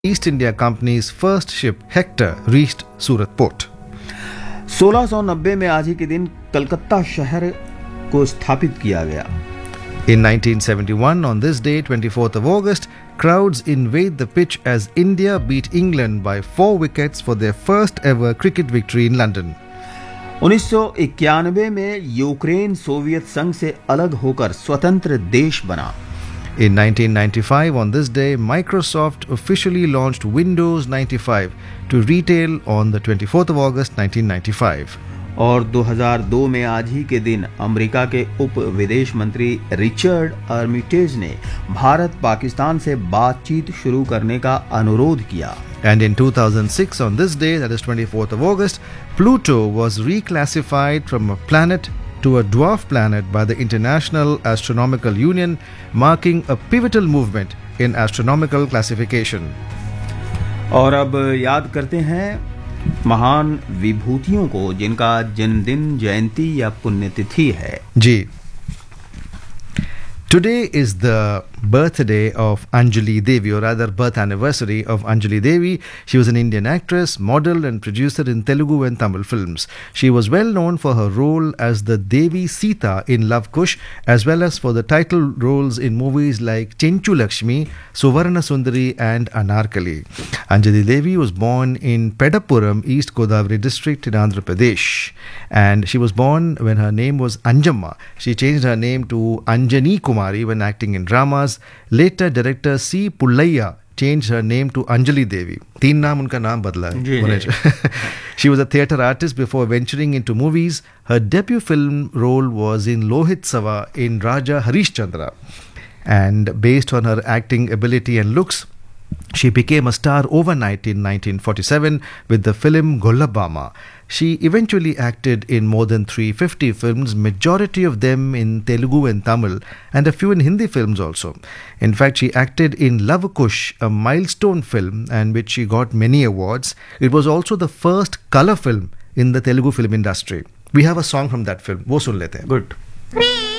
East India Company's first ship, Hector, reached Surat port. 1690 में आज ही के दिन कलकत्ता शहर को स्थापित किया गया. In 1971, on this day, 24th of August, crowds invade the pitch as India beat England by 4 wickets for their first ever cricket victory in London. 1991 में यूक्रेन सोवियत संघ से अलग होकर स्वतंत्र देश बना. In 1995, on this day, Microsoft officially launched Windows 95 to retail on the 24th of August 1995. और 2002 में आज ही के दिन अमेरिका के उप विदेश मंत्री रिचर्ड आर्मिटेज ने भारत पाकिस्तान से बातचीत शुरू करने का अनुरोध किया. And in 2006, on this day, that is 24th of August, Pluto was reclassified from a planet to a dwarf planet by the International Astronomical Union, marking a pivotal movement in astronomical classification. और अब याद करते हैं महान विभूतियों को जिनका जन्मदिन, जयंती या पुण्यतिथि है. जी. Today is the birthday of Anjali Devi, or rather birth anniversary of Anjali Devi. She was an Indian actress, model and producer in Telugu and Tamil films. She was well known for her role as the Devi Sita in Love Kush, as well as for the title roles in movies like Chenchu Lakshmi, Suvarna Sundari and Anarkali. Anjali Devi was born in Pedapuram, East Godavari district in Andhra Pradesh. And she was born when her name was Anjamma. She changed her name to Anjani Kumari when acting in dramas. Later, director C. Pullayya changed her name to Anjali Devi. 3 नाम उनका नाम बदला है. She was a theatre artist before venturing into movies. Her debut film role was in Lohit Sava in Raja Harishchandra. And based on her acting ability and looks, she became a star overnight in 1947 with the film Gollabama. She eventually acted in more than 350 films, majority of them in Telugu and Tamil, and a few in Hindi films also. In fact, she acted in Love Kush, a milestone film, and which she got many awards. It was also the first color film in the Telugu film industry. We have a song from that film. वो सुन लेते हैं. Good.